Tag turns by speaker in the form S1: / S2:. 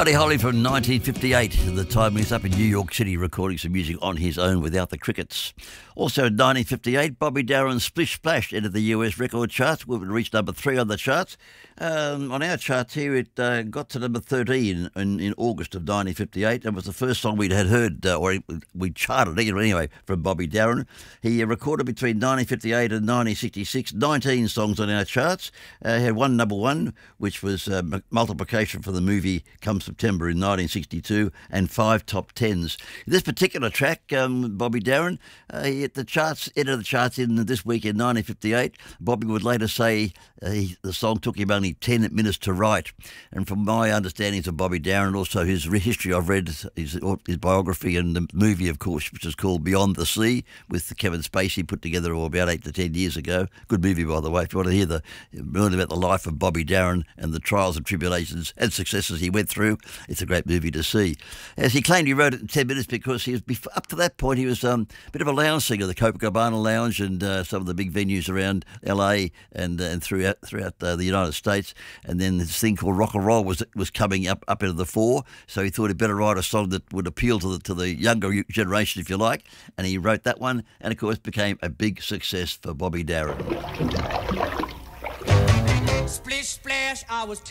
S1: Buddy Holly from 1958, at the time he was up in New York City recording some music on his own without the Crickets. Also in 1958, Bobby Darin's Splish Splash entered the US record charts. We reached number 3 on the charts. On our charts here, it got to number 13 in August of 1958. It was the first song we'd had heard, or we charted it anyway, from Bobby Darin. He recorded between 1958 and 1966, 19 songs on our charts. He had one number 1, which was Multiplication for the movie Come September in 1962, and 5 top 10s. This particular track, Bobby Darin, he hit the charts, entered the charts in this week in 1958. Bobby would later say the song took him only 10 minutes to write. And from my understandings of Bobby Darin, also his history, I've read his biography and the movie, of course, which is called Beyond the Sea, with Kevin Spacey, put together about 8 to 10 years ago. Good movie, by the way, if you want to learn about the life of Bobby Darin and the trials and tribulations and successes he went through. It's a great movie to see. As he claimed, he wrote it in 10 minutes because he was, up to that point, he was a bit of a lounge singer, the Copacabana Lounge and some of the big venues around LA and throughout the United States. And then this thing called rock and roll was coming up into the fore. So he thought he'd better write a song that would appeal to the younger generation, if you like. And he wrote that one, and of course became a big success for Bobby Darin.
S2: Splish splash, I was